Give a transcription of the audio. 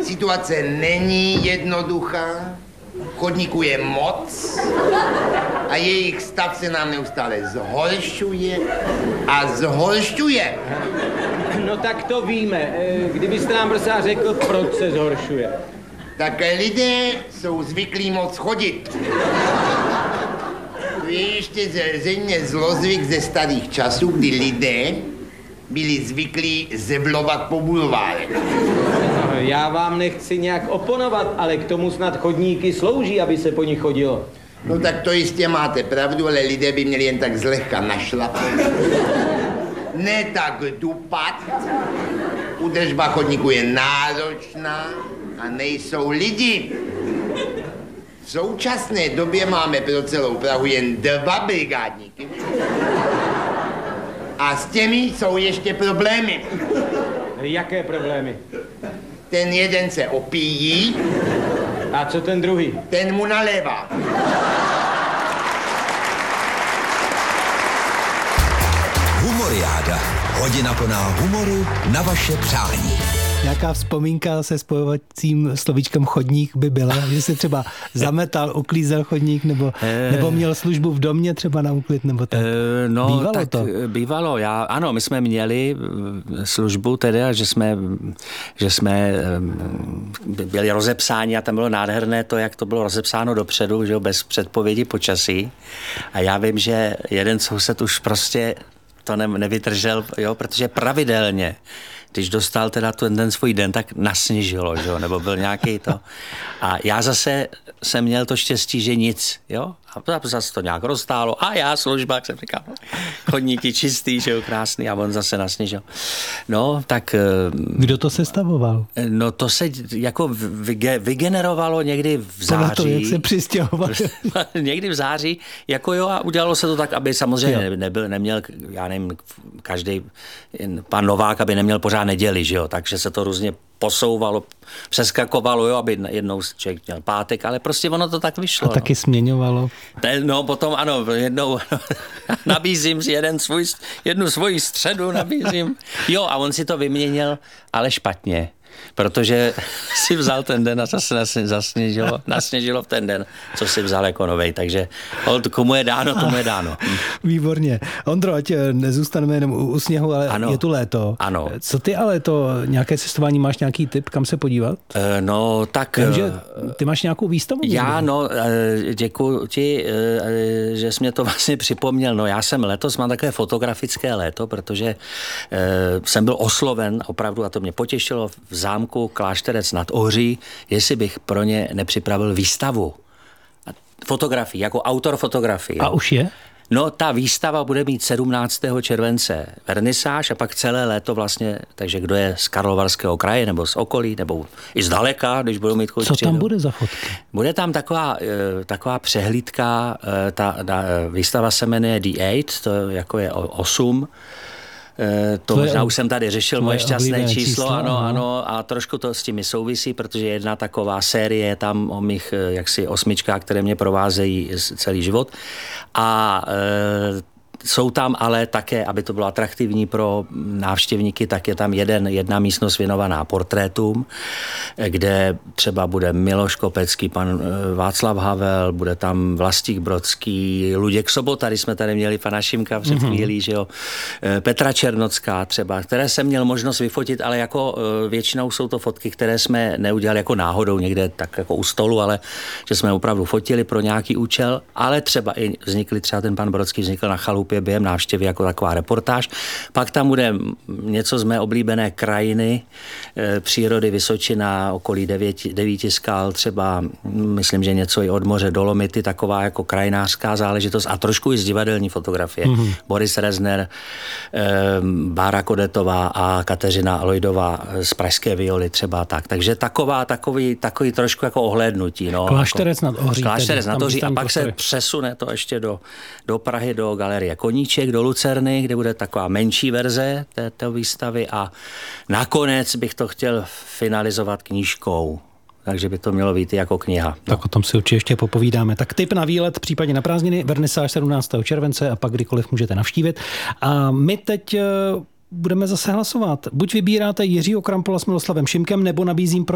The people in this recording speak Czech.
Situace není jednoduchá, chodníků je moc a jejich stav se nám neustále zhoršuje a zhoršuje. No tak to víme. Kdybyste nám prosím řekl, proč se zhoršuje. Tak lidé jsou zvyklí moc chodit. To je ještě zřejmě zlozvyk ze starých časů, kdy lidé byli zvyklí zeblovat po bulvárech. Já vám nechci nějak oponovat, ale k tomu snad chodníky slouží, aby se po nich chodilo. No tak to jistě máte pravdu, ale lidé by měli jen tak zlehka našlapat. Ne tak dupat. Údržba chodníku je náročná a nejsou lidi. V současné době máme pro celou Prahu jen 2 brigádníky. A s těmi jsou ještě problémy. Jaké problémy? Ten jeden se opíjí. A co ten druhý? Ten mu nalévá. Humoriáda. Hodina plná humoru na vaše přání. Nějaká vzpomínka se spojovacím slovíčkem chodník by byla, že se třeba zametal, uklízel chodník, nebo měl službu v domě třeba na úklid, nebo tak? No, bývalo tak to? Bývalo. Ano, my jsme měli službu teda, že jsme byli rozepsáni a tam bylo nádherné to, jak to bylo rozepsáno dopředu, že jo, bez předpovědi počasí. A já vím, že jeden soused už prostě to nevydržel, jo, protože pravidelně, když dostal teda ten svůj den, tak nasněžilo, že jo, nebo byl nějaký to. A já zase jsem měl to štěstí, že nic, jo, a zase to nějak roztálo. A já služba, jak jsem říkal, chodníky čistý, že jo, krásný, a on zase nasněžil. No, tak... Kdo to sestavoval? No, to se jako vygenerovalo někdy v září. To, jak se přistěhoval. Někdy v září, jako jo, a udělalo se to tak, aby samozřejmě neměl, já nevím, každý pan Novák, aby neměl pořád neděli, že jo, takže se to různě posouvalo, přeskakovalo, jo, aby jednou člověk měl pátek, ale prostě ono to tak vyšlo. A taky směňovalo. No, potom ano, jednou nabízím si jednu svoji středu nabízím. Jo, a on si to vyměnil, ale špatně. Protože si vzal ten den a zase nasněžilo v ten den, co si vzal jako novej. Takže komu je dáno, tomu je dáno. Výborně. Ondro, ať nezůstaneme jenom u sněhu, ale ano, je tu léto. Ano. Co ty ale to, nějaké cestování, máš nějaký tip, kam se podívat? No, tak... Vím, že ty máš nějakou výstavu? Děkuji ti, že jsi mě to vlastně připomněl. No, já jsem letos, mám takové fotografické léto, protože jsem byl osloven opravdu, a to mě potěšilo, v zámku Klášterec nad Ohří, jestli bych pro ně nepřipravil výstavu. Fotografii, jako autor fotografie. A už je? No, ta výstava bude mít 17. července vernisáž a pak celé léto vlastně, takže kdo je z Karlovarského kraje nebo z okolí, nebo i zdaleka, když budou mít chuť. Co tam bude za fotky? Bude tam taková přehlídka, ta výstava se jmenuje The 8, to jako je 8. To možná už jsem tady řešil, moje šťastné číslo, ano, a trošku to s tím souvisí, protože jedna taková série je tam o mých jaksi 8, které mě provázejí celý život. A jsou tam ale také, aby to bylo atraktivní pro návštěvníky, tak je tam jedna místnost věnovaná portrétům, kde třeba bude Miloš Kopecký, pan Václav Havel, bude tam Vlastík Brodský, Luděk Sobota, když jsme tady měli pana Šimka před chvílí, že jo, Petra Černocká třeba, které jsem měl možnost vyfotit, ale jako většinou jsou to fotky, které jsme neudělali jako náhodou někde tak jako u stolu, ale že jsme opravdu fotili pro nějaký účel, ale třeba i třeba ten pan Brodský vznikl na chalupě během návštěvy jako taková reportáž. Pak tam bude něco z mé oblíbené krajiny, přírody Vysočina, okolí 9 skal, třeba myslím, že něco i od moře Dolomity, taková jako krajinářská záležitost a trošku i z divadelní fotografie. Boris Rezner, Bára Kodetová a Kateřina Lojdová z Pražské violy třeba tak. Takže takový trošku jako ohlédnutí. No, Klášterec nad Ohří. Klášterec nad Ohří a pak se přesune to ještě do Prahy, do galerie Koníček, do Lucerny, kde bude taková menší verze této výstavy a nakonec bych to chtěl finalizovat knížkou. Takže by to mělo být jako kniha. Tak o tom si určitě ještě popovídáme. Tak tip na výlet, případně na prázdniny, vernisáž 17. července a pak kdykoliv můžete navštívit. A my teď budeme zase hlasovat. Buď vybíráte Jiřího Krampola s Miloslavem Šimkem, nebo nabízím